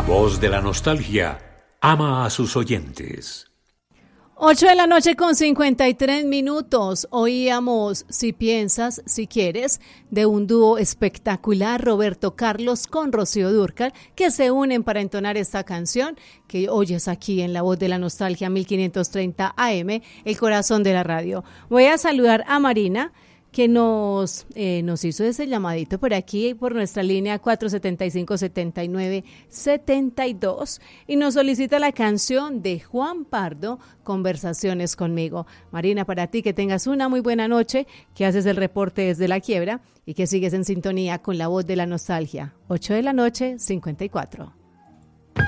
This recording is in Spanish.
voz de la nostalgia ama a sus oyentes. 8:53 p.m. Oíamos Si piensas, si quieres, de un dúo espectacular, Roberto Carlos con Rocío Dúrcal, que se unen para entonar esta canción que oyes aquí en La Voz de la Nostalgia 1530 AM, el corazón de la radio. Voy a saludar a Marina, que nos hizo ese llamadito por aquí, por nuestra línea 475-7972, y nos solicita la canción de Juan Pardo, Conversaciones conmigo. Marina, para ti, que tengas una muy buena noche, que haces el reporte desde la quiebra y que sigues en sintonía con La Voz de la Nostalgia. 8:54 p.m.